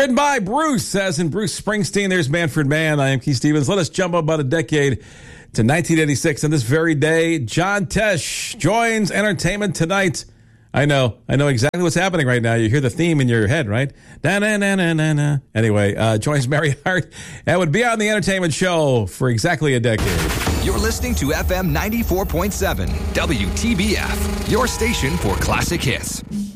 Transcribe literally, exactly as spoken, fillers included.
Written by Bruce, as in Bruce Springsteen. There's Manfred Mann. I am Keith Stevens. Let us jump about a decade to nineteen eighty-six. On this very day, John Tesh joins Entertainment Tonight. I know. I know exactly what's happening right now. You hear the theme in your head, right? Na na na na na na. Anyway, uh, joins Mary Hart and would be on the Entertainment Show for exactly a decade. You're listening to F M ninety-four point seven, W T B F, your station for classic hits.